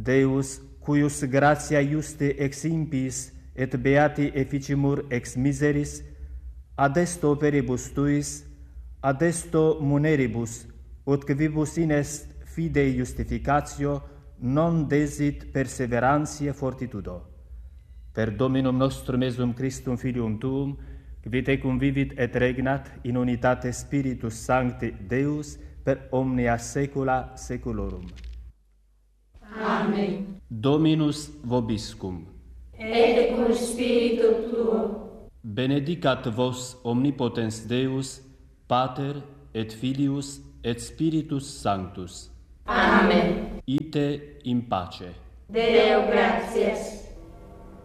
Deus, cuius gratia juste ex impis et beati efficimur ex miseris, adesto operibus tuis, adesto muneribus, ut quibus inest fidei justificatio, non desit perseverantiae fortitudo. Per Dominum nostrum Iesum Christum Filium Tuum, qui tecum vivit et regnat in unitate Spiritus Sancti Deus per omnia saecula saeculorum. Amen. Dominus vobiscum. Et cum spiritu tuo. Benedicat vos omnipotens Deus, Pater et Filius et Spiritus Sanctus. Amen. Ite in pace. Deo gratias.